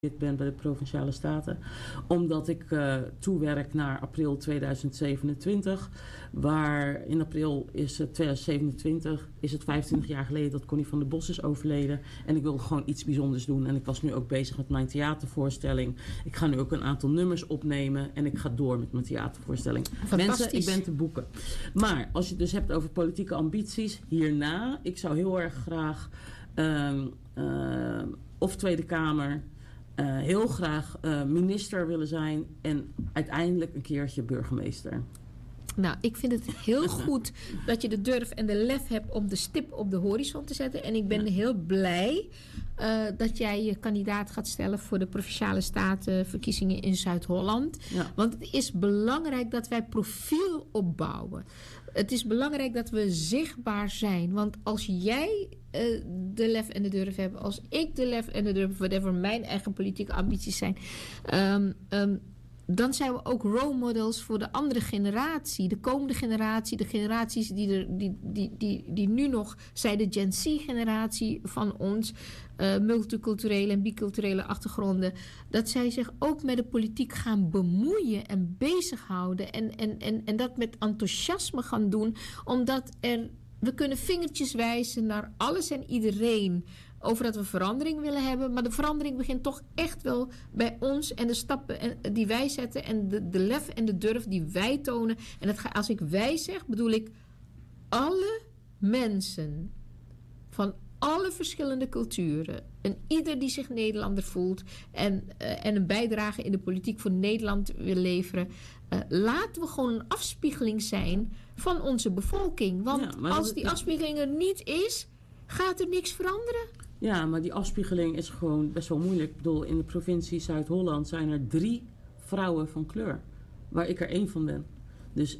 lid ben bij de Provinciale Staten. Omdat ik toewerk naar april 2027. Waar in april 2027 is het 25 jaar geleden dat Connie van der Bos is overleden. En ik wilde gewoon iets bijzonders doen. En ik was nu ook bezig met mijn theatervoorstelling. Ik ga nu ook een aantal nummers opnemen. En ik ga door met mijn theatervoorstelling. Mensen, ik ben te boeken. Maar als je het dus hebt over politieke ambities. Hierna, ik zou heel erg graag of Tweede Kamer... heel graag minister willen zijn en uiteindelijk een keertje burgemeester. Nou, ik vind het heel goed dat je de durf en de lef hebt om de stip op de horizon te zetten. En ik ben heel blij dat jij je kandidaat gaat stellen voor de Provinciale Statenverkiezingen in Zuid-Holland. Ja. Want het is belangrijk dat wij profiel opbouwen. Het is belangrijk dat we zichtbaar zijn. Want als jij de lef en de durf hebt, als ik de lef en de durf, whatever mijn eigen politieke ambities zijn, dan zijn we ook role models voor de andere generatie, de komende generatie, de generaties die nu nog zijn, de Gen Z-generatie van ons, multiculturele en biculturele achtergronden, dat zij zich ook met de politiek gaan bemoeien en bezighouden en dat met enthousiasme gaan doen, omdat we kunnen vingertjes wijzen naar alles en iedereen over dat we verandering willen hebben. Maar de verandering begint toch echt wel bij ons en de stappen die wij zetten en de lef en de durf die wij tonen. En als ik wij zeg, bedoel ik alle mensen van alle verschillende culturen. En ieder die zich Nederlander voelt en een bijdrage in de politiek voor Nederland wil leveren. Laten we gewoon een afspiegeling zijn van onze bevolking. Want als die afspiegeling er niet is, gaat er niks veranderen. Ja, maar die afspiegeling is gewoon best wel moeilijk. Ik bedoel, in de provincie Zuid-Holland zijn er 3 vrouwen van kleur. Waar ik er 1 van ben. Dus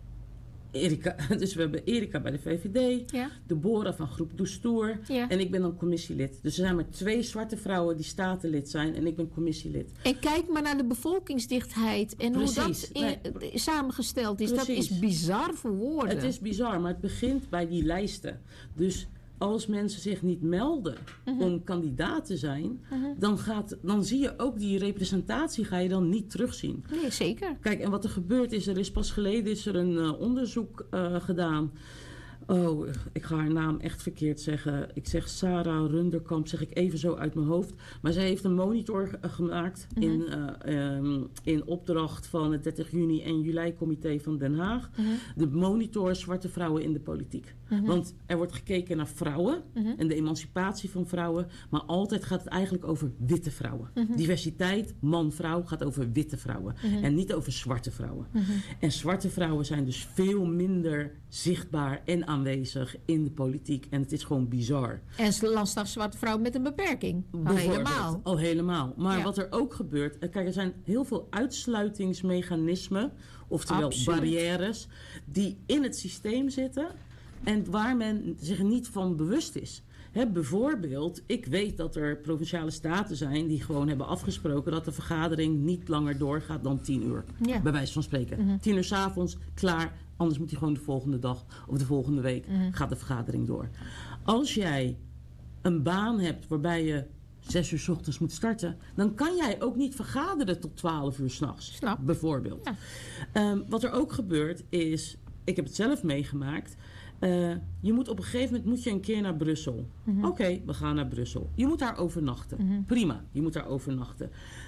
we hebben Erika bij de VVD. Ja. Deborah van Groep Doestoer. Ja. En ik ben dan commissielid. Dus er zijn maar 2 zwarte vrouwen die statenlid zijn. En ik ben commissielid. En kijk maar naar de bevolkingsdichtheid. En hoe dat samengesteld is. Precies. Dat is bizar voor woorden. Het is bizar, maar het begint bij die lijsten. Dus als mensen zich niet melden om kandidaat te zijn, dan zie je ook die representatie ga je dan niet terugzien. Nee, zeker. Kijk, en wat er gebeurd is, er is pas geleden een onderzoek gedaan. Oh, ik ga haar naam echt verkeerd zeggen. Ik zeg Sarah Runderkamp, zeg ik even zo uit mijn hoofd. Maar zij heeft een monitor gemaakt in opdracht van het 30 juni en juli comité van Den Haag. De monitor zwarte vrouwen in de politiek. Want er wordt gekeken naar vrouwen en de emancipatie van vrouwen. Maar altijd gaat het eigenlijk over witte vrouwen. Diversiteit, man-vrouw gaat over witte vrouwen. En niet over zwarte vrouwen. En zwarte vrouwen zijn dus veel minder zichtbaar en aanwezig in de politiek. En het is gewoon bizar. En lastig zwarte vrouw met een beperking. Al helemaal. Maar wat er ook gebeurt, kijk, er zijn heel veel uitsluitingsmechanismen, oftewel barrières, die in het systeem zitten en waar men zich niet van bewust is. Bijvoorbeeld, ik weet dat er provinciale staten zijn die gewoon hebben afgesproken dat de vergadering niet langer doorgaat dan 10 uur. Ja. Bij wijze van spreken. 10 uur 's avonds, klaar. Anders moet hij gewoon de volgende dag of de volgende week gaat de vergadering door. Als jij een baan hebt waarbij je 6 uur 's ochtends moet starten, dan kan jij ook niet vergaderen tot 12 uur 's nachts. Bijvoorbeeld. Ja. Wat er ook gebeurt is, ik heb het zelf meegemaakt. Je moet op een gegeven moment een keer naar Brussel. Oké, we gaan naar Brussel. Je moet daar overnachten. Prima, je moet daar overnachten.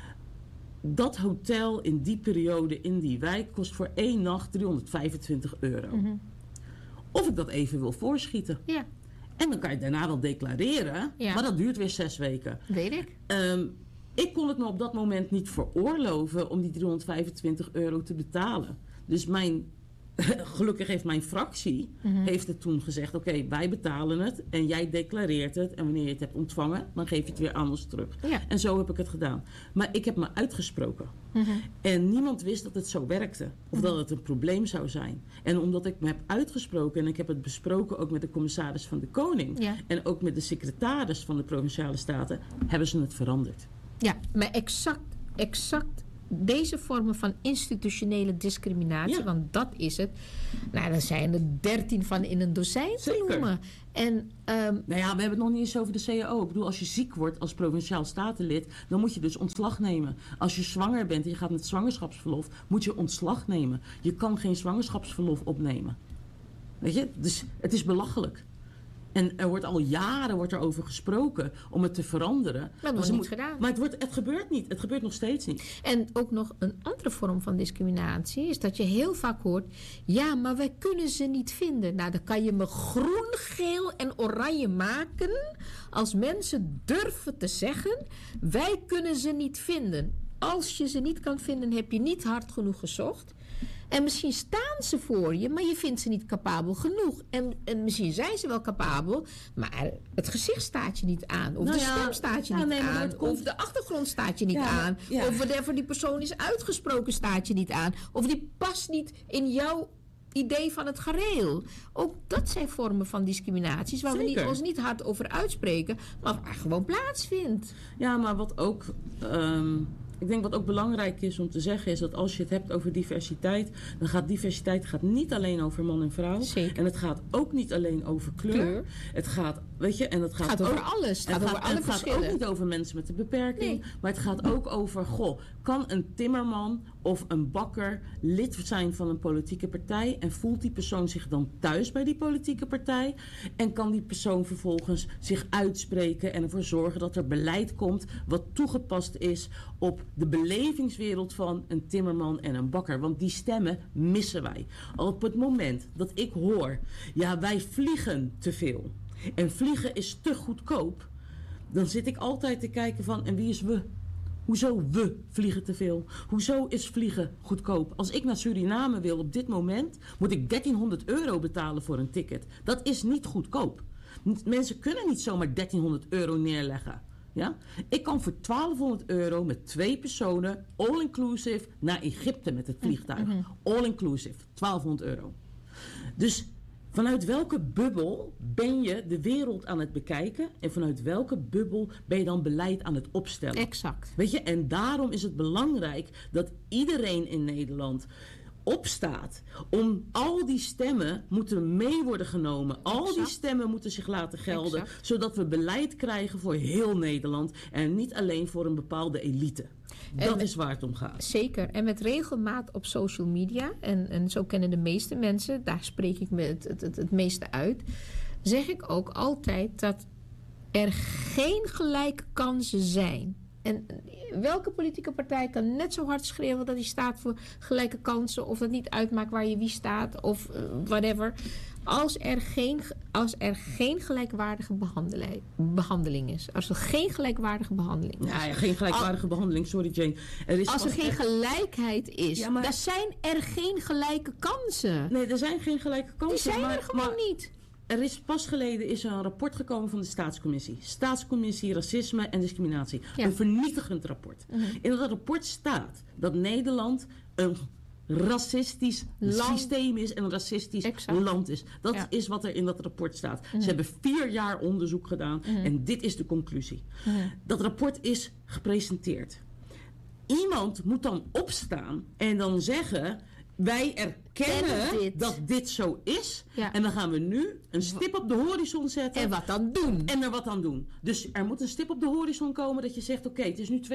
Dat hotel in die periode in die wijk kost voor 1 nacht 325 euro. Of ik dat even wil voorschieten. Ja. En dan kan je daarna wel declareren. Ja. Maar dat duurt weer 6 weken. Weet ik. Ik kon het me op dat moment niet veroorloven om die 325 euro te betalen. Dus gelukkig heeft mijn fractie heeft het toen gezegd, oké, wij betalen het en jij declareert het. En wanneer je het hebt ontvangen, dan geef je het weer aan ons terug. Ja. En zo heb ik het gedaan. Maar ik heb me uitgesproken. En niemand wist dat het zo werkte. Of dat het een probleem zou zijn. En omdat ik me heb uitgesproken en ik heb het besproken ook met de commissaris van de Koning. Ja. En ook met de secretaris van de Provinciale Staten, hebben ze het veranderd. Ja, maar exact deze vormen van institutionele discriminatie, want dat is het. Nou, dan zijn er 13 van in een dozijn te noemen. En, nou ja, we hebben het nog niet eens over de CAO. Ik bedoel, als je ziek wordt als provinciaal statenlid, dan moet je dus ontslag nemen. Als je zwanger bent en je gaat met zwangerschapsverlof, moet je ontslag nemen. Je kan geen zwangerschapsverlof opnemen. Weet je? Dus het is belachelijk. En er wordt al jaren over gesproken om het te veranderen. Maar dat wordt niet gedaan. Maar het gebeurt niet. Het gebeurt nog steeds niet. En ook nog een andere vorm van discriminatie is dat je heel vaak hoort, ja, maar wij kunnen ze niet vinden. Nou, dan kan je me groen, geel en oranje maken als mensen durven te zeggen, wij kunnen ze niet vinden. Als je ze niet kan vinden, heb je niet hard genoeg gezocht. En misschien staan ze voor je, maar je vindt ze niet capabel genoeg. En misschien zijn ze wel capabel, maar het gezicht staat je niet aan. Of de stem staat je niet aan. Of de achtergrond staat je niet aan. Ja. Of whatever die persoon is uitgesproken staat je niet aan. Of die past niet in jouw idee van het gareel. Ook dat zijn vormen van discriminaties waar we ons niet hard over uitspreken, maar waar gewoon plaatsvindt. Ja, maar wat ook... Ik denk wat ook belangrijk is om te zeggen is dat als je het hebt over diversiteit, dan gaat diversiteit niet alleen over man en vrouw. Zeker. En het gaat ook niet alleen over kleur. Het gaat, weet je, en het gaat over alles. Het gaat over alle verschillen. Het gaat ook niet over mensen met een beperking, maar het gaat ook over, kan een timmerman of een bakker lid zijn van een politieke partij en voelt die persoon zich dan thuis bij die politieke partij en kan die persoon vervolgens zich uitspreken en ervoor zorgen dat er beleid komt wat toegepast is op de belevingswereld van een timmerman en een bakker. Want die stemmen missen wij. Al op het moment dat ik hoor, ja, wij vliegen te veel en vliegen is te goedkoop, dan zit ik altijd te kijken van, en wie is we? Hoezo we vliegen te veel? Hoezo is vliegen goedkoop? Als ik naar Suriname wil op dit moment, moet ik €1300 betalen voor een ticket. Dat is niet goedkoop. Mensen kunnen niet zomaar €1300 neerleggen. Ja? Ik kan voor €1200 met 2 personen, all-inclusive, naar Egypte met het vliegtuig. All-inclusive, €1200. Dus vanuit welke bubbel ben je de wereld aan het bekijken en vanuit welke bubbel ben je dan beleid aan het opstellen? Exact. Weet je, en daarom is het belangrijk dat iedereen in Nederland opstaat. Om al die stemmen moeten mee worden genomen. Al die stemmen moeten zich laten gelden. Zodat we beleid krijgen voor heel Nederland. En niet alleen voor een bepaalde elite. Dat is waar het om gaat. Zeker. En met regelmaat op social media. En zo kennen de meeste mensen. Daar spreek ik me het meeste uit. Zeg ik ook altijd dat er geen gelijke kansen zijn. En welke politieke partij kan net zo hard schreeuwen dat hij staat voor gelijke kansen, of dat niet uitmaakt waar je wie staat, of whatever. Als er geen gelijkwaardige behandeling is. Als er geen gelijkwaardige behandeling is. Ja, geen gelijkwaardige behandeling, sorry Jane. Als er geen gelijkheid is, dan zijn er geen gelijke kansen. Nee, er zijn geen gelijke kansen. Die zijn er gewoon niet. Er is pas geleden een rapport gekomen van de Staatscommissie. Staatscommissie Racisme en Discriminatie. Ja. Een vernietigend rapport. In dat rapport staat dat Nederland een racistisch systeem is en een racistisch land is. Dat is wat er in dat rapport staat. Ze hebben 4 jaar onderzoek gedaan en dit is de conclusie. Dat rapport is gepresenteerd. Iemand moet dan opstaan en dan zeggen, wij erkennen dat dit zo is. Ja. En dan gaan we nu een stip op de horizon zetten. En wat dan doen. En er wat dan doen. Dus er moet een stip op de horizon komen dat je zegt, oké, het is nu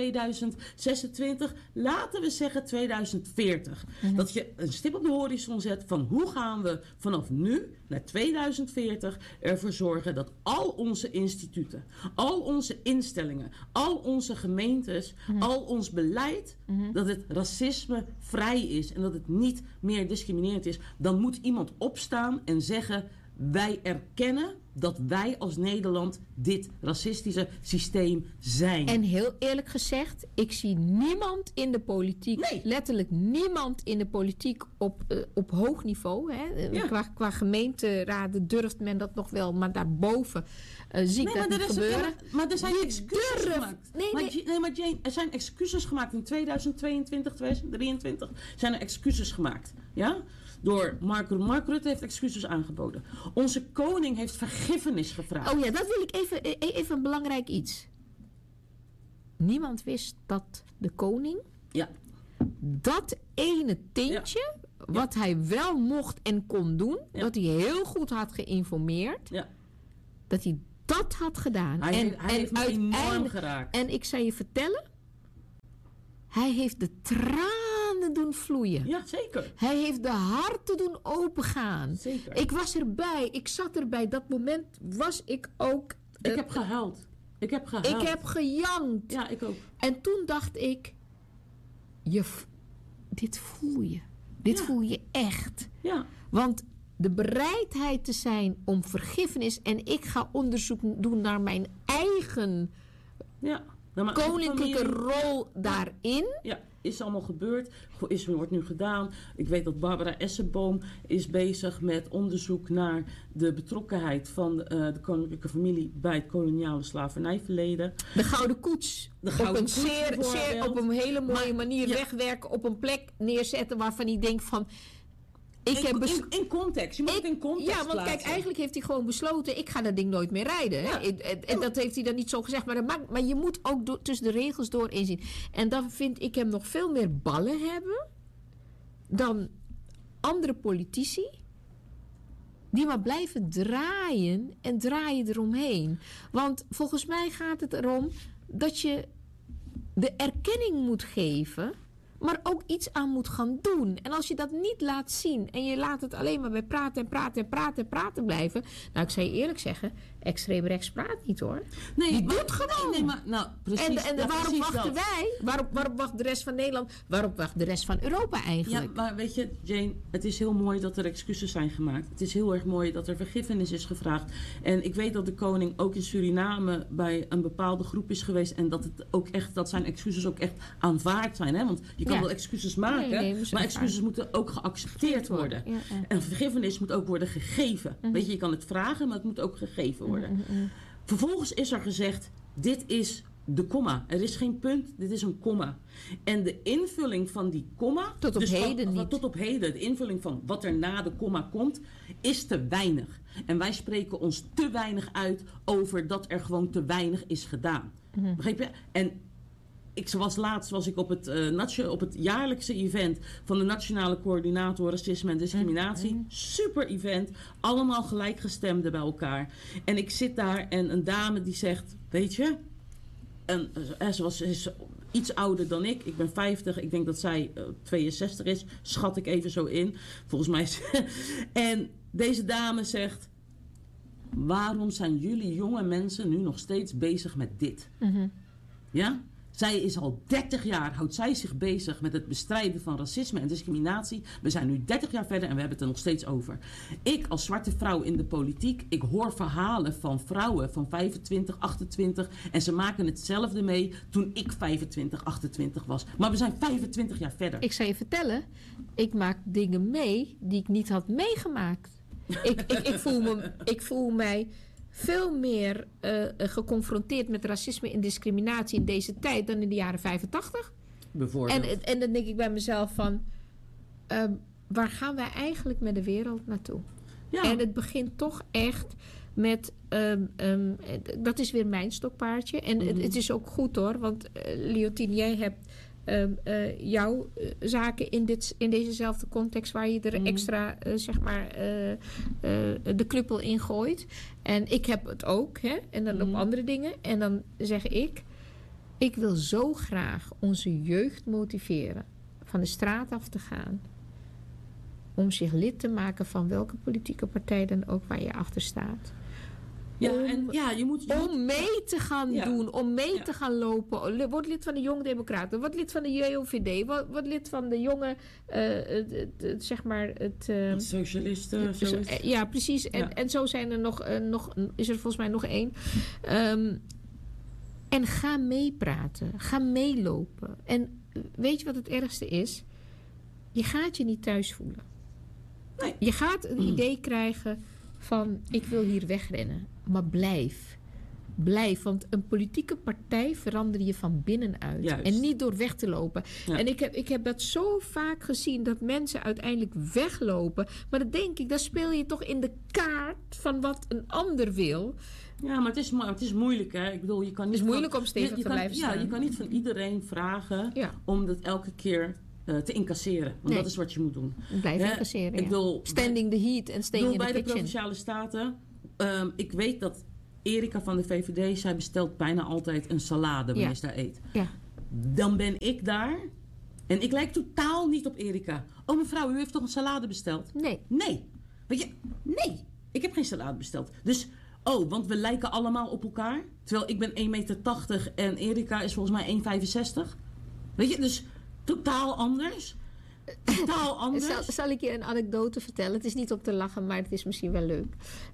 2026. Laten we zeggen 2040. Dat je een stip op de horizon zet van hoe gaan we vanaf nu naar 2040 ervoor zorgen dat al onze instituten, al onze instellingen, al onze gemeentes, al ons beleid, dat het racisme vrij is en dat het niet meer discriminerend is. Dan moet iemand opstaan en zeggen, wij erkennen dat wij als Nederland dit racistische systeem zijn. En heel eerlijk gezegd, ik zie niemand in de politiek, letterlijk niemand in de politiek op hoog niveau. Hè. Ja. Qua gemeenteraden durft men dat nog wel, maar daarboven zie ik dat niet gebeuren. Maar er zijn excuses gemaakt. Maar Jane, er zijn excuses gemaakt in 2022, 2023 zijn er excuses gemaakt. Ja? Door Mark Rutte heeft excuses aangeboden. Onze koning heeft vergiffenis gevraagd. Oh ja, dat wil ik even een belangrijk iets. Niemand wist dat de koning dat ene tintje, wat hij wel mocht en kon doen, dat hij heel goed had geïnformeerd, dat hij dat had gedaan. Hij heeft me enorm geraakt. En ik zou je vertellen, hij heeft de tranen doen vloeien. Ja, zeker. Hij heeft de harten doen opengaan. Zeker. Ik was erbij, ik zat erbij. Dat moment was ik ook... Ik heb gehuild. Ik heb gejankt. Ja, ik ook. En toen dacht ik, dit voel je. Dit voel je echt. Ja. Want de bereidheid te zijn om vergiffenis, en ik ga onderzoek doen naar mijn eigen koninklijke rol daarin. Ja, is allemaal gebeurd. Wordt nu gedaan. Ik weet dat Barbara Essenboom is bezig met onderzoek naar de betrokkenheid van de koninklijke familie bij het koloniale slavernijverleden. De Gouden Koets. Op een hele mooie manier wegwerken, op een plek neerzetten waarvan ik denk van... In context. Je moet het in context plaatsen. Ja, want kijk, eigenlijk heeft hij gewoon besloten, ik ga dat ding nooit meer rijden. Ja. En dat heeft hij dan niet zo gezegd. Maar je moet ook tussen de regels door inzien. En dan vind ik hem nog veel meer ballen hebben dan andere politici, die maar blijven draaien en draaien eromheen. Want volgens mij gaat het erom dat je de erkenning moet geven, maar ook iets aan moet gaan doen. En als je dat niet laat zien en je laat het alleen maar bij praten blijven. Nou, ik zou je eerlijk zeggen, extreem rechts praat niet hoor. Nee, die doet gewoon. Nee, maar, nou, precies. En waarom wachten wij? Waarom wacht de rest van Nederland? Waarom wacht de rest van Europa eigenlijk? Ja, maar weet je, Jane, het is heel mooi dat er excuses zijn gemaakt. Het is heel erg mooi dat er vergiffenis is gevraagd. En ik weet dat de koning ook in Suriname bij een bepaalde groep is geweest. En dat het ook echt, dat zijn excuses ook echt aanvaard zijn. Hè? Want je kan wel excuses maken, maar excuses moeten ook geaccepteerd worden. Ja. En vergiffenis moet ook worden gegeven. Weet je kan het vragen, maar het moet ook gegeven worden. Vervolgens is er gezegd, dit is de komma. Er is geen punt, dit is een komma. En de invulling van die komma, tot op heden, de invulling van wat er na de komma komt, is te weinig. En wij spreken ons te weinig uit over dat er gewoon te weinig is gedaan. Begrijp je? En laatst was ik op het jaarlijkse event van de Nationale Coördinator Racisme en Discriminatie. Super event. Allemaal gelijkgestemden bij elkaar. En ik zit daar en een dame die zegt, weet je, ze is iets ouder dan ik. Ik ben 50. Ik denk dat zij 62 is. Schat ik even zo in. Volgens mij. En deze dame zegt, waarom zijn jullie jonge mensen nu nog steeds bezig met dit? Ja? Zij is al 30 jaar, houdt zij zich bezig met het bestrijden van racisme en discriminatie. We zijn nu 30 jaar verder en we hebben het er nog steeds over. Ik als zwarte vrouw in de politiek, ik hoor verhalen van vrouwen van 25, 28... en ze maken hetzelfde mee toen ik 25, 28 was. Maar we zijn 25 jaar verder. Ik zou je vertellen, ik maak dingen mee die ik niet had meegemaakt. Ik voel mij veel meer geconfronteerd met racisme en discriminatie in deze tijd dan in de jaren 85. Bijvoorbeeld. En dan denk ik bij mezelf van, waar gaan wij eigenlijk met de wereld naartoe? Ja. En het begint toch echt met, dat is weer mijn stokpaardje. En het is ook goed hoor, want Leontien, jij hebt jouw zaken in dezezelfde context waar je er extra de knuppel in gooit. En ik heb het ook, hè? En dan op andere dingen. En dan zeg ik wil zo graag onze jeugd motiveren van de straat af te gaan, om zich lid te maken van welke politieke partij dan ook waar je achter staat. Om mee te gaan doen, om mee te gaan lopen. Word lid van de Jonge Democraten, word lid van de JOVD, word lid van de jonge, socialisten. Ja, precies. En zo zijn er is er volgens mij nog één. En ga meepraten, ga meelopen. En weet je wat het ergste is? Je gaat je niet thuis voelen. Nee. Je gaat een idee krijgen van, ik wil hier wegrennen. Maar blijf. Want een politieke partij verander je van binnenuit. Juist. En niet door weg te lopen. Ja. En ik heb dat zo vaak gezien, dat mensen uiteindelijk weglopen. Maar dan denk ik, dan speel je toch in de kaart van wat een ander wil. Ja, maar het is moeilijk, hè? Ik bedoel, je kan niet. Het is moeilijk om stevig te blijven staan. Ja, je kan niet van iedereen vragen om dat elke keer te incasseren. Want dat is wat je moet doen. Blijf incasseren, standing the heat en staying in the kitchen. Bij de Provinciale Staten, ik weet dat Erika van de VVD, zij bestelt bijna altijd een salade wanneer ze daar eet. Ja. Dan ben ik daar en ik lijk totaal niet op Erika. Oh mevrouw, u heeft toch een salade besteld? Nee. Weet je, nee. Ik heb geen salade besteld. Dus, want we lijken allemaal op elkaar. Terwijl ik ben 1,80 meter en Erika is volgens mij 1,65. Weet je, dus totaal anders. Zal ik je een anekdote vertellen? Het is niet op te lachen, maar het is misschien wel leuk.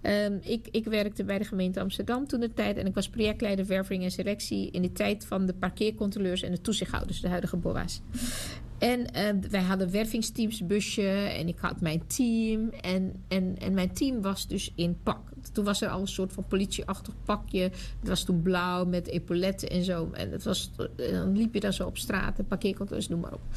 Ik werkte bij de gemeente Amsterdam toen de tijd. En ik was projectleider werving en selectie in de tijd van de parkeercontroleurs en de toezichthouders, de huidige BOA's. En wij hadden wervingsteams, busje en ik had mijn team. En mijn team was dus in pak. Toen was er al een soort van politieachtig pakje. Het was toen blauw met epauletten en zo. En dan liep je dan zo op straat, de parkeercontroleurs, noem maar op.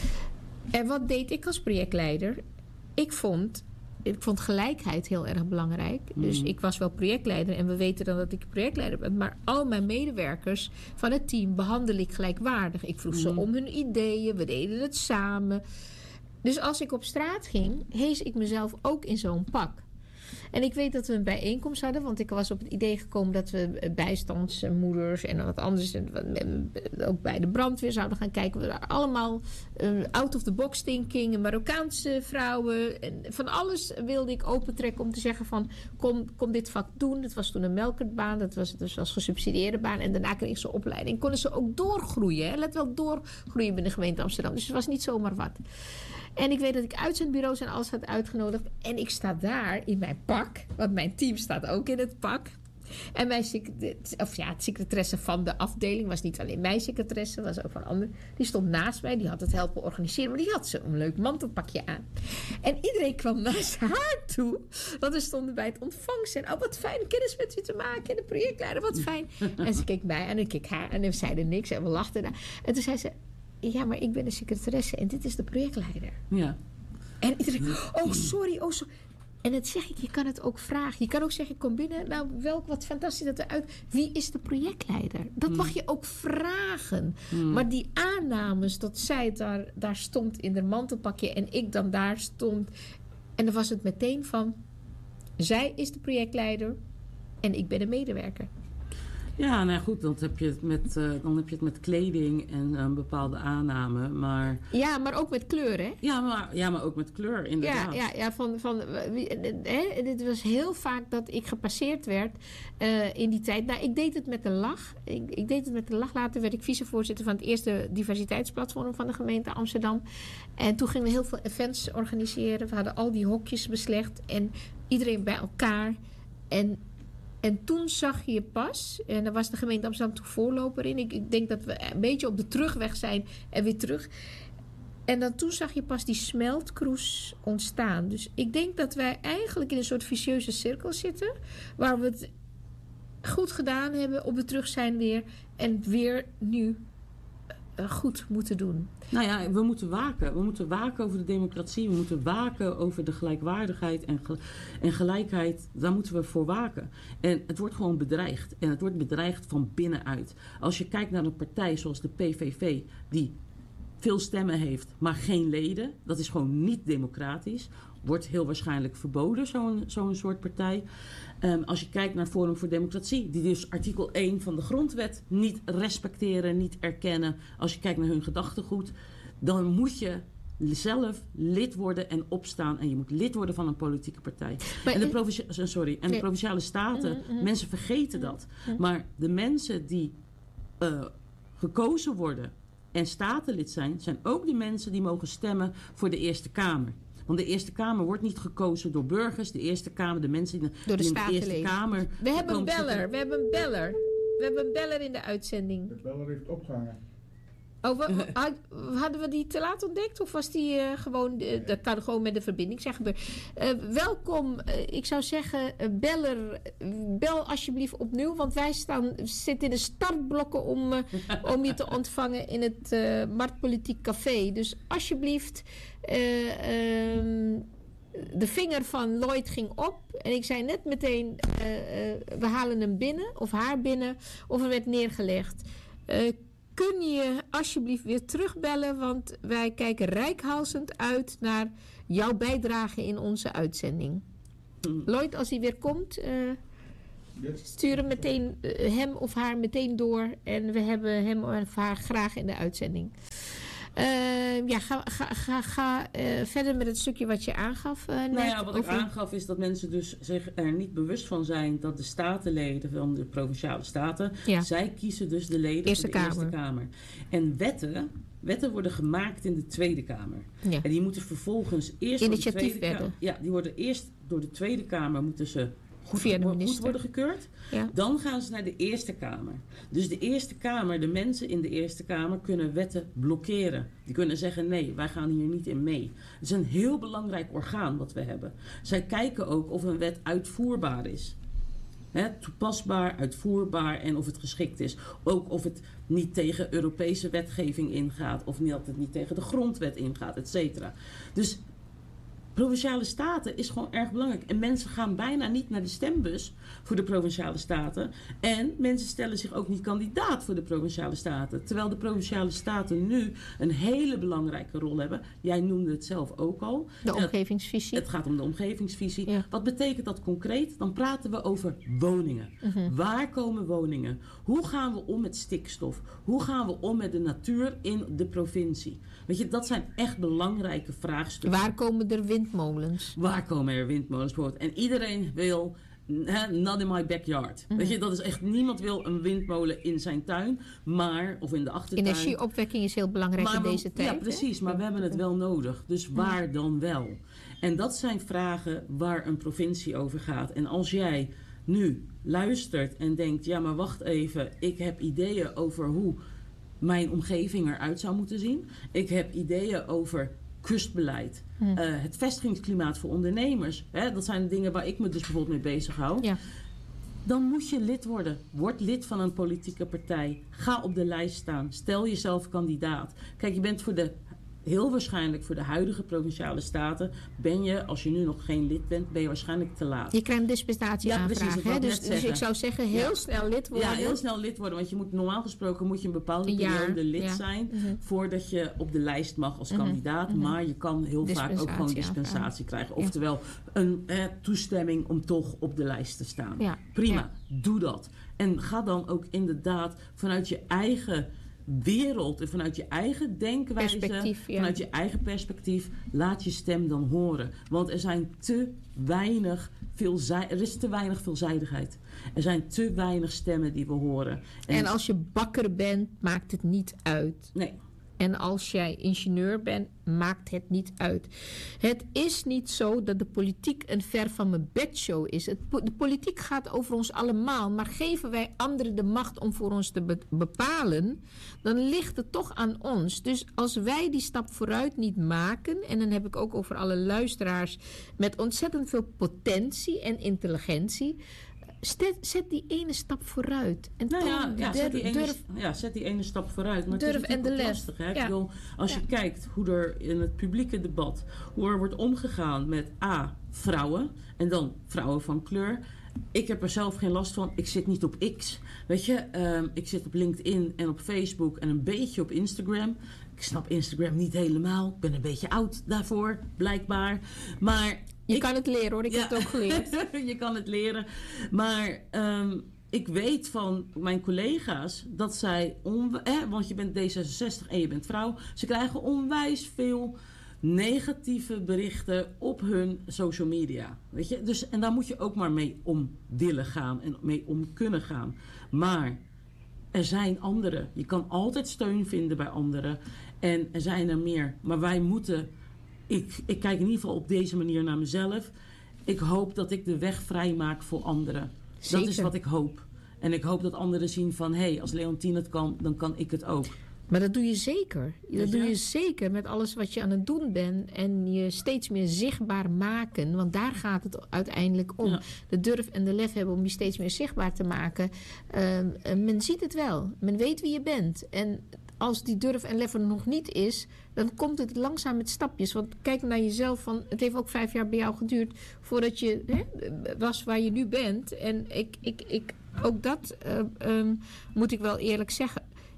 En wat deed ik als projectleider? Ik vond gelijkheid heel erg belangrijk. Dus ik was wel projectleider en we weten dan dat ik projectleider ben. Maar al mijn medewerkers van het team behandel ik gelijkwaardig. Ik vroeg ze om hun ideeën, we deden het samen. Dus als ik op straat ging, hees ik mezelf ook in zo'n pak. En ik weet dat we een bijeenkomst hadden, want ik was op het idee gekomen dat we bijstandsmoeders en wat anders, ook bij de brandweer zouden gaan kijken. We waren allemaal out of the box thinking, Marokkaanse vrouwen. En van alles wilde ik opentrekken om te zeggen van, kom dit vak doen. Het was toen een melkertbaan, dat was gesubsidieerde baan. En daarna kreeg ze opleiding. Konden ze ook doorgroeien, hè? Let wel, doorgroeien binnen de gemeente Amsterdam. Dus het was niet zomaar wat. En ik weet dat ik uitzendbureaus en alles had uitgenodigd. En ik sta daar in mijn pak. Want mijn team staat ook in het pak. En mijn secretaresse van de afdeling was niet alleen mijn secretaresse, was ook van anderen. Die stond naast mij, die had het helpen organiseren. Maar die had zo'n leuk mantelpakje aan. En iedereen kwam naast haar toe. Want we stonden bij het ontvangst. En wat fijn, kennis met u te maken. En de projectleider, wat fijn. En ze keek mij en ik keek haar. En we zeiden niks en we lachten daar. En toen zei ze, ja, maar ik ben de secretaresse en dit is de projectleider. Ja. En iedereen, sorry. En dat zeg ik, je kan het ook vragen. Je kan ook zeggen, kom binnen. Nou, wat fantastisch dat eruit. Wie is de projectleider? Dat mag je ook vragen. Maar die aannames dat zij daar stond in haar mantelpakje en ik dan daar stond. En dan was het meteen van, zij is de projectleider en ik ben de medewerker. Ja, nou goed, dan heb je het met kleding en een bepaalde aanname, maar... Ja, maar ook met kleur, hè? Ja, maar ook met kleur, inderdaad. Dit was heel vaak dat ik gepasseerd werd in die tijd. Nou, ik deed het met een lach. Ik deed het met een lach. Later werd ik vicevoorzitter van het eerste diversiteitsplatform van de gemeente Amsterdam. En toen gingen we heel veel events organiseren. We hadden al die hokjes beslecht en iedereen bij elkaar. En toen zag je pas, en daar was de gemeente Amsterdam toen voorloper in. Ik denk dat we een beetje op de terugweg zijn en weer terug. En dan toen zag je pas die smeltkroes ontstaan. Dus ik denk dat wij eigenlijk in een soort vicieuze cirkel zitten. Waar we het goed gedaan hebben, op de terug zijn weer. En weer nu goed moeten doen. Nou ja, we moeten waken. We moeten waken over de democratie. We moeten waken over de gelijkwaardigheid en gelijkheid. Daar moeten we voor waken. En het wordt gewoon bedreigd. En het wordt bedreigd van binnenuit. Als je kijkt naar een partij zoals de PVV, die veel stemmen heeft, maar geen leden. Dat is gewoon niet democratisch. Wordt heel waarschijnlijk verboden, zo'n soort partij. Als je kijkt naar Forum voor Democratie, die dus artikel 1 van de grondwet niet respecteren, niet erkennen. Als je kijkt naar hun gedachtegoed, dan moet je zelf lid worden en opstaan. En je moet lid worden van een politieke partij. En de Provinciale Staten, mensen vergeten dat. Maar de mensen die gekozen worden en statenlid zijn ook de mensen die mogen stemmen voor de Eerste Kamer. Want de Eerste Kamer wordt niet gekozen door burgers. De Eerste Kamer, de mensen die in de Eerste Kamer... We hebben een beller in de uitzending. De beller heeft opgehangen. Hadden we die te laat ontdekt? Of was die gewoon... dat kan gewoon met de verbinding zijn gebeurd. Welkom. Ik zou zeggen, beller, bel alsjeblieft opnieuw. Want wij zitten in de startblokken om je te ontvangen in het Marktpolitiek Café. Dus alsjeblieft... de vinger van Lloyd ging op. En ik zei net meteen... we halen hem binnen. Of haar binnen. Of er werd neergelegd. kun je alsjeblieft weer terugbellen, want wij kijken reikhalzend uit naar jouw bijdrage in onze uitzending. Lloyd, als hij weer komt, stuur hem meteen, hem of haar meteen door en we hebben hem of haar graag in de uitzending. Ga verder met het stukje wat je aangaf. Wat ik aangaf is dat mensen dus zich er niet bewust van zijn dat de statenleden van de Provinciale Staten, zij kiezen dus de leden van de Eerste Kamer. En wetten worden gemaakt in de Tweede Kamer. Ja. En die moeten vervolgens eerst die worden eerst door de Tweede Kamer moeten ze goed worden gekeurd. Ja. Dan gaan ze naar de Eerste Kamer. Dus de Eerste Kamer, de mensen in de Eerste Kamer kunnen wetten blokkeren. Die kunnen zeggen, nee, wij gaan hier niet in mee. Het is een heel belangrijk orgaan wat we hebben. Zij kijken ook of een wet uitvoerbaar is. Toepasbaar, uitvoerbaar en of het geschikt is. Ook of het niet tegen Europese wetgeving ingaat. Of dat het niet tegen de grondwet ingaat, et cetera. Dus Provinciale Staten is gewoon erg belangrijk. En mensen gaan bijna niet naar de stembus voor de Provinciale Staten. En mensen stellen zich ook niet kandidaat voor de Provinciale Staten. Terwijl de Provinciale Staten nu een hele belangrijke rol hebben. Jij noemde het zelf ook al. De omgevingsvisie. Het gaat om de omgevingsvisie. Ja. Wat betekent dat concreet? Dan praten we over woningen. Mm-hmm. Waar komen woningen? Hoe gaan we om met stikstof? Hoe gaan we om met de natuur in de provincie? Weet je, dat zijn echt belangrijke vraagstukken. Waar komen er windmolens? Waar komen er windmolens bijvoorbeeld? En iedereen wil, not in my backyard. Mm-hmm. Weet je, dat is echt, niemand wil een windmolen in zijn tuin, of in de achtertuin. Energieopwekking is heel belangrijk in deze tijd. Ja, precies, maar we hebben het wel nodig. Dus waar dan wel? En dat zijn vragen waar een provincie over gaat. En als jij nu luistert en denkt, ja, maar wacht even, ik heb ideeën over hoe mijn omgeving eruit zou moeten zien. Ik heb ideeën over kustbeleid. Het vestigingsklimaat voor ondernemers. Dat zijn dingen waar ik me dus bijvoorbeeld mee bezig hou. Ja. Dan moet je lid worden. Word lid van een politieke partij. Ga op de lijst staan. Stel jezelf kandidaat. Kijk, je bent heel waarschijnlijk voor de huidige Provinciale Staten ben je, als je nu nog geen lid bent, ben je waarschijnlijk te laat. Je krijgt een dispensatieaanvraag. Ja, dus ik zou zeggen, heel snel lid worden. Ja, heel snel lid worden. Want je moet normaal gesproken een bepaalde periode lid zijn voordat je op de lijst mag als kandidaat. Mm-hmm. Maar je kan heel vaak ook gewoon dispensatie krijgen. Oftewel een toestemming om toch op de lijst te staan. Ja. Prima, doe dat. En ga dan ook inderdaad vanuit je eigen wereld en vanuit je eigen denkwijze, vanuit je eigen perspectief, laat je stem dan horen. Want er is te weinig veelzijdigheid. Er zijn te weinig stemmen die we horen. En als je bakker bent, maakt het niet uit. Nee. En als jij ingenieur bent, maakt het niet uit. Het is niet zo dat de politiek een ver van mijn bedshow is. De politiek gaat over ons allemaal. Maar geven wij anderen de macht om voor ons te bepalen, dan ligt het toch aan ons. Dus als wij die stap vooruit niet maken, en dan heb ik ook over alle luisteraars met ontzettend veel potentie en intelligentie, zet die ene stap vooruit. En zet die ene stap vooruit. Maar durf het is en de lef. Lastig, hè? Ja. Ik bedoel, als je kijkt hoe er in het publieke debat, hoe er wordt omgegaan met vrouwen en dan vrouwen van kleur. Ik heb er zelf geen last van. Ik zit niet op X. Weet je, ik zit op LinkedIn en op Facebook en een beetje op Instagram. Ik snap Instagram niet helemaal. Ik ben een beetje oud daarvoor, blijkbaar. Maar je kan het leren hoor, ik heb het ook geleerd. Je kan het leren. Maar ik weet van mijn collega's dat zij, want je bent D66 en je bent vrouw, ze krijgen onwijs veel negatieve berichten op hun social media. Weet je? Dus, en daar moet je ook maar mee om willen gaan en mee om kunnen gaan. Maar er zijn anderen. Je kan altijd steun vinden bij anderen. En er zijn er meer. Maar wij moeten, ik kijk in ieder geval op deze manier naar mezelf. Ik hoop dat ik de weg vrij maak voor anderen. Zeker. Dat is wat ik hoop. En ik hoop dat anderen zien van, als Leontien het kan, dan kan ik het ook. Maar dat doe je zeker. Dat doe je zeker met alles wat je aan het doen bent. En je steeds meer zichtbaar maken. Want daar gaat het uiteindelijk om. Ja. De durf en de lef hebben om je steeds meer zichtbaar te maken. Men ziet het wel. Men weet wie je bent. En als die durf en lef er nog niet is, dan komt het langzaam met stapjes. Want kijk naar jezelf. Het heeft ook 5 jaar bij jou geduurd voordat je was waar je nu bent. En ook dat moet ik wel eerlijk zeggen.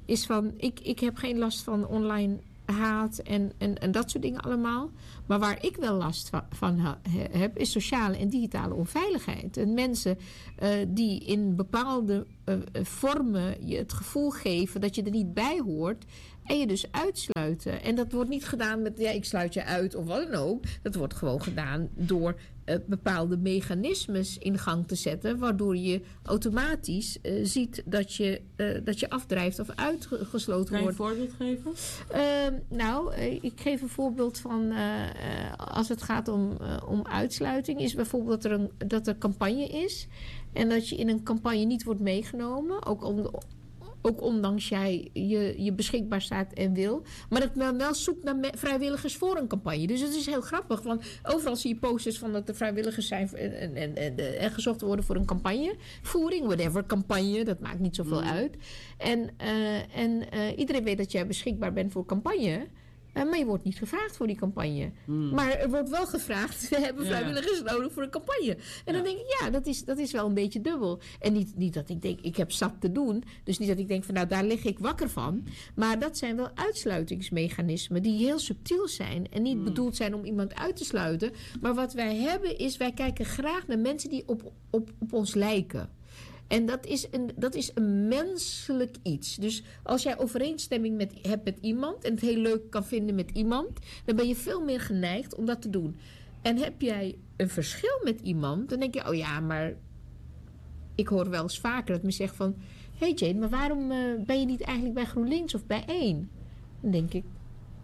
is van... Ik heb geen last van online haat en dat soort dingen allemaal. Maar waar ik wel last van heb, is sociale en digitale onveiligheid. En mensen die in bepaalde vormen je het gevoel geven dat je er niet bij hoort en je dus uitsluiten. En dat wordt niet gedaan met, ik sluit je uit of wat dan ook. Dat wordt gewoon gedaan door bepaalde mechanismes in gang te zetten, waardoor je automatisch ziet dat je afdrijft of uitgesloten wordt. Kan je een voorbeeld geven? Ik geef een voorbeeld van als het gaat om uitsluiting, is bijvoorbeeld dat er campagne is en dat je in een campagne niet wordt meegenomen, ook ondanks jij je beschikbaar staat en wil. Maar dat men wel zoekt naar vrijwilligers voor een campagne. Dus het is heel grappig. Want overal zie je posters van dat er vrijwilligers zijn en gezocht worden voor een campagnevoering. Whatever, campagne, dat maakt niet zoveel uit. En iedereen weet dat jij beschikbaar bent voor campagne. Maar je wordt niet gevraagd voor die campagne. Maar er wordt wel gevraagd, we hebben vrijwilligers nodig voor een campagne. En dan denk ik, dat is wel een beetje dubbel. En niet dat ik denk, ik heb zat te doen. Dus niet dat ik denk, van daar lig ik wakker van. Maar dat zijn wel uitsluitingsmechanismen die heel subtiel zijn. En niet bedoeld zijn om iemand uit te sluiten. Maar wat wij hebben is, wij kijken graag naar mensen die op ons lijken. En dat is een menselijk iets. Dus als jij overeenstemming hebt met iemand en het heel leuk kan vinden met iemand, dan ben je veel meer geneigd om dat te doen. En heb jij een verschil met iemand, dan denk je, maar ik hoor wel eens vaker dat men zegt van, hey Jane, maar waarom ben je niet eigenlijk bij GroenLinks of bij 1? Dan denk ik,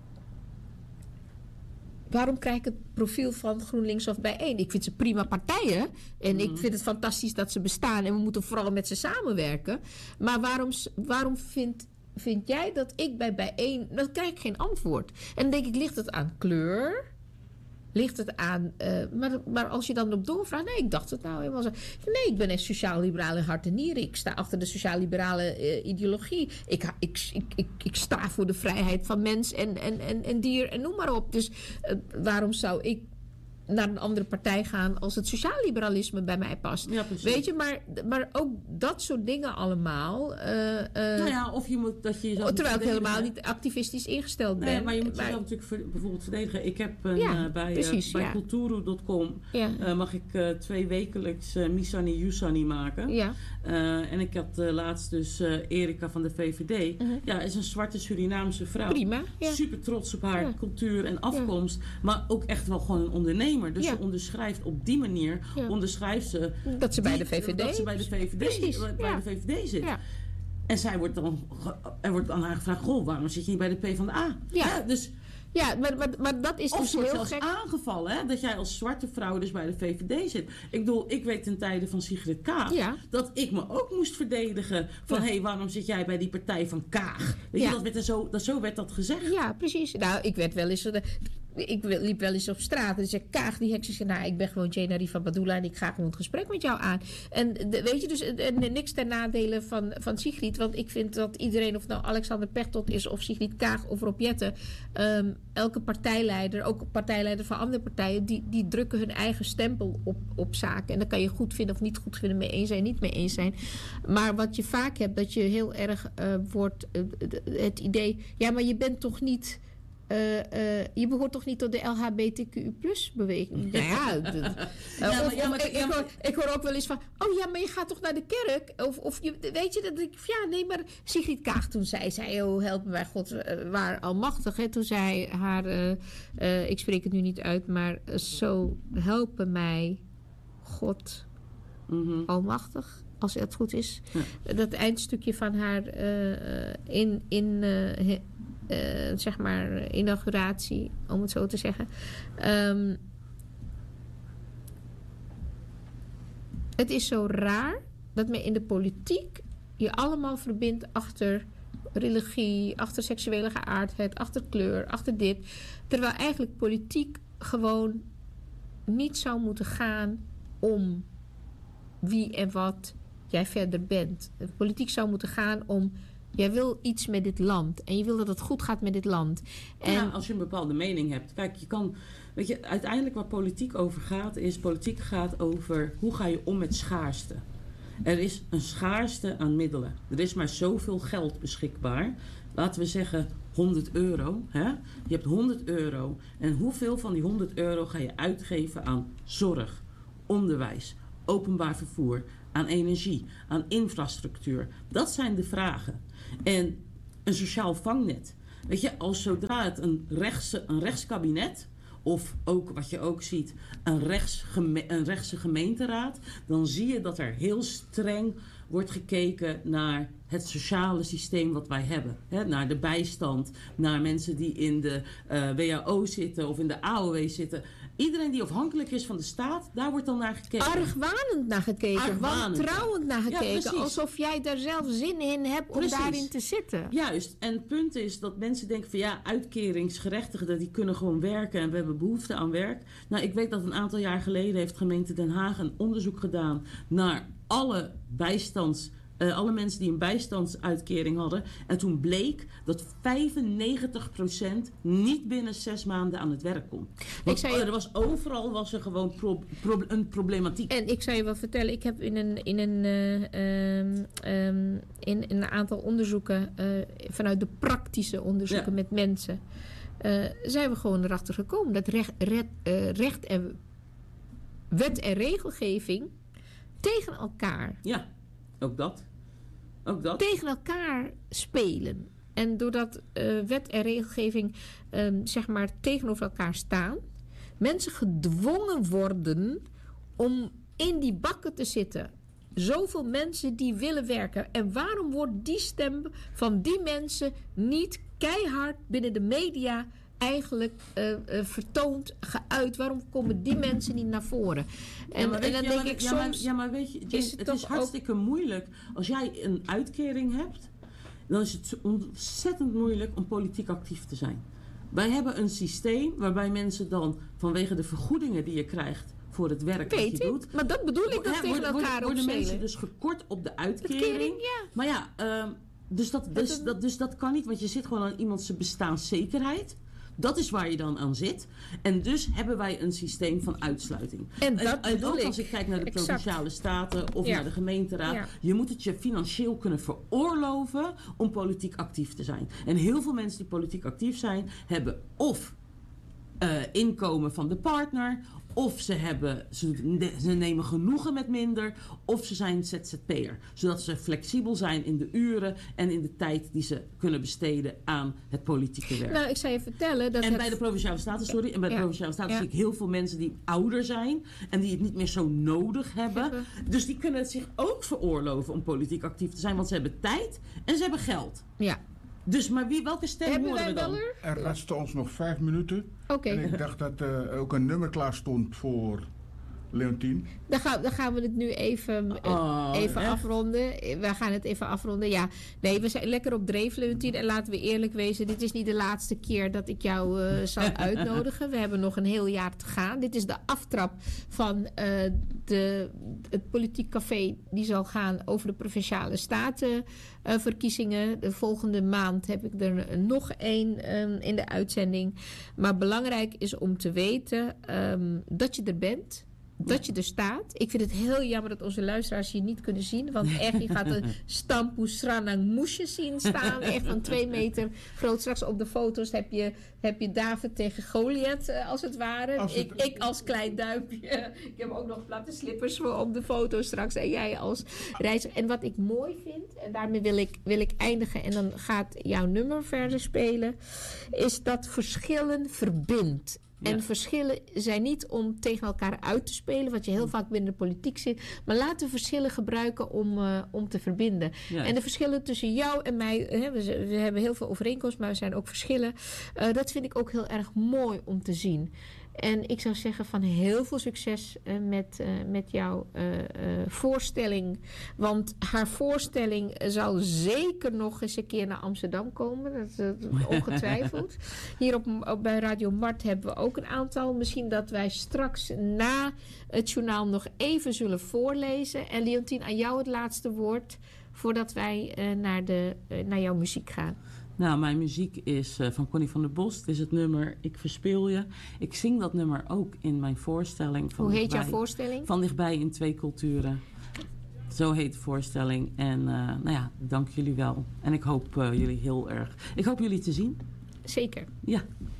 waarom krijg ik het profiel van GroenLinks of bij 1? Ik vind ze prima partijen. En ik vind het fantastisch dat ze bestaan. En we moeten vooral met ze samenwerken. Maar waarom vind jij dat ik bij 1... Dan krijg ik geen antwoord. En dan denk ik, ligt het aan kleur? Ligt het aan... Maar als je dan op doorvraagt... Nee, ik dacht het nou helemaal zo. Nee, ik ben echt sociaal-liberale hart en nieren. Ik sta achter de sociaal-liberale ideologie. Ik sta voor de vrijheid van mens en dier en noem maar op. Dus waarom zou ik naar een andere partij gaan als het sociaal-liberalisme bij mij past? Ja, precies. Weet je, maar ook dat soort dingen allemaal. Of je moet dat je jezelf terwijl ik helemaal niet activistisch ingesteld ben. Nee, maar je moet jezelf natuurlijk bijvoorbeeld verdedigen. Ik heb bij Kulturu.com mag ik 2 wekelijks Misani Yusani maken. Ja. En ik had laatst dus Erika van de VVD. Is een zwarte Surinaamse vrouw. Prima. Ja. Super trots op haar cultuur en afkomst. Maar ook echt wel gewoon een ondernemer. Dus ze onderschrijft op die manier, onderschrijft ze... Dat ze bij de VVD de VVD zit. Ja. En er wordt aan haar gevraagd, waarom zit je niet bij de PvdA? Ja, dus... Ja, maar dat is dus heel zelfs gek. Aangevallen, hè? Dat jij als zwarte vrouw dus bij de VVD zit. Ik bedoel, ik weet ten tijde van Sigrid Kaag dat ik me ook moest verdedigen van, waarom zit jij bij die partij van Kaag? Weet je, zo werd dat gezegd. Ja, precies. Nou, ik werd wel eens... Ik liep wel eens op straat en zei Kaag, die heks, zei, ik ben gewoon Jane Arifa Badula en ik ga gewoon het gesprek met jou aan. En weet je, dus niks ten nadele van Sigrid, want ik vind dat iedereen, of nou Alexander Pechtold is of Sigrid Kaag of Rob Jetten, elke partijleider, ook partijleider van andere partijen, die drukken hun eigen stempel op zaken. En dan kan je goed vinden of niet goed vinden, mee eens zijn, niet mee eens zijn. Maar wat je vaak hebt, dat je heel erg wordt het idee, maar je bent toch niet... je behoort toch niet tot de LHBTQ+-beweging? Ik hoor ook wel eens van... maar je gaat toch naar de kerk? Of weet je, dat ik... maar Sigrid Kaag toen zei... help mij God, waar almachtig. Hè, toen zei haar... ik spreek het nu niet uit, maar... zo helpen mij God almachtig... als het goed is. Ja. Dat eindstukje van haar... zeg maar inauguratie, om het zo te zeggen. Het is zo raar dat men in de politiek je allemaal verbindt achter religie, achter seksuele geaardheid, achter kleur, achter dit. Terwijl eigenlijk politiek gewoon niet zou moeten gaan om wie en wat jij verder bent. De politiek zou moeten gaan om... Jij wil iets met dit land. En je wil dat het goed gaat met dit land. En als je een bepaalde mening hebt. Kijk, je kan... Weet je, uiteindelijk waar politiek over gaat... is politiek gaat over... hoe ga je om met schaarste. Er is een schaarste aan middelen. Er is maar zoveel geld beschikbaar. Laten we zeggen 100 euro. Hè? Je hebt 100 euro. En hoeveel van die 100 euro ga je uitgeven aan zorg, onderwijs, openbaar vervoer, aan energie, aan infrastructuur? Dat zijn de vragen. En een sociaal vangnet. Weet je, als zodra het een rechtskabinet, of ook wat je ook ziet, een rechtse gemeenteraad, dan zie je dat er heel streng wordt gekeken naar het sociale systeem wat wij hebben. Hè? Naar de bijstand, naar mensen die in de WHO zitten of in de AOW zitten. Iedereen die afhankelijk is van de staat, daar wordt dan naar gekeken. Argwanend naar gekeken, wantrouwend naar gekeken. Ja, alsof jij daar zelf zin in hebt om daarin te zitten. Juist. En het punt is dat mensen denken van ja, uitkeringsgerechtigden die kunnen gewoon werken en we hebben behoefte aan werk. Nou, ik weet dat een aantal jaar geleden heeft gemeente Den Haag een onderzoek gedaan naar alle mensen die een bijstandsuitkering hadden. En toen bleek dat 95% niet binnen 6 maanden aan het werk komt. Overal was er gewoon een problematiek. En ik zou je wel vertellen, ik heb in een aantal onderzoeken, vanuit de praktische onderzoeken met mensen, zijn we gewoon erachter gekomen dat recht en wet en regelgeving tegen elkaar. Ja, ook dat. Tegen elkaar spelen. En doordat wet en regelgeving zeg maar tegenover elkaar staan, mensen gedwongen worden om in die bakken te zitten. Zoveel mensen die willen werken. En waarom wordt die stem van die mensen niet keihard binnen de media eigenlijk vertoond, geuit? Waarom komen die mensen niet naar voren? En dan denk ik soms... Ja, maar weet je, het is hartstikke moeilijk. Als jij een uitkering hebt, dan is het ontzettend moeilijk om politiek actief te zijn. Wij hebben een systeem waarbij mensen dan vanwege de vergoedingen die je krijgt voor het werk dat je doet. Maar dat bedoel ik dat tegen elkaar worden mensen dus gekort op de uitkering. Ja. Maar ja, dus dat kan niet, want je zit gewoon aan iemands bestaanszekerheid. Dat is waar je dan aan zit. En dus hebben wij een systeem van uitsluiting. En ook als ik kijk naar de provinciale staten of naar de gemeenteraad. Ja. Je moet het je financieel kunnen veroorloven om politiek actief te zijn. En heel veel mensen die politiek actief zijn, hebben of inkomen van de partner, of ze nemen genoegen met minder, of ze zijn ZZP'er. Zodat ze flexibel zijn in de uren en in de tijd die ze kunnen besteden aan het politieke werk. Nou, ik zou je vertellen dat bij de Provinciale Staten, de Provinciale Staten zie ik heel veel mensen die ouder zijn en die het niet meer zo nodig hebben. Dus die kunnen het zich ook veroorloven om politiek actief te zijn, want ze hebben tijd en ze hebben geld. Ja. Dus, maar welke stem horen we dan? Er resten ons nog 5 minuten. Oké. En ik dacht dat ook een nummer klaar stond voor Leontien. Dan gaan we het nu even afronden. We gaan het even afronden. Ja, nee, we zijn lekker op dreef, Leontien. En laten we eerlijk wezen, dit is niet de laatste keer dat ik jou zal uitnodigen. We hebben nog een heel jaar te gaan. Dit is de aftrap van het Politiek Café. Die zal gaan over de Provinciale Statenverkiezingen. De volgende maand heb ik er nog één in de uitzending. Maar belangrijk is om te weten dat je er bent. Dat je er staat. Ik vind het heel jammer dat onze luisteraars je niet kunnen zien. Want echt, je gaat een Stampu Sranang moesje zien staan. Echt van 2 meter groot. Straks op de foto's heb je David tegen Goliath als het ware. Ik als klein duimpje. Ik heb ook nog platte slippers voor op de foto straks. En jij als reiziger. En wat ik mooi vind, en daarmee wil ik eindigen. En dan gaat jouw nummer verder spelen. Is dat verschillen verbindt. Ja. En verschillen zijn niet om tegen elkaar uit te spelen, wat je heel vaak binnen de politiek zit. Maar laten we verschillen gebruiken om te verbinden. Ja. En de verschillen tussen jou en mij, we hebben heel veel overeenkomsten, maar er zijn ook verschillen. Dat vind ik ook heel erg mooi om te zien. En ik zou zeggen van heel veel succes met jouw voorstelling. Want haar voorstelling zal zeker nog eens een keer naar Amsterdam komen. Dat is ongetwijfeld. Hier bij Radio Mart hebben we ook een aantal. Misschien dat wij straks na het journaal nog even zullen voorlezen. En Leontien, aan jou het laatste woord voordat wij naar jouw muziek gaan. Nou, mijn muziek is van Connie van der Bos. Het is het nummer Ik Verspil Je. Ik zing dat nummer ook in mijn voorstelling. Hoe heet jouw voorstelling? Van dichtbij in 2 culturen. Zo heet de voorstelling. En dank jullie wel. En ik hoop jullie heel erg. Ik hoop jullie te zien. Zeker. Ja.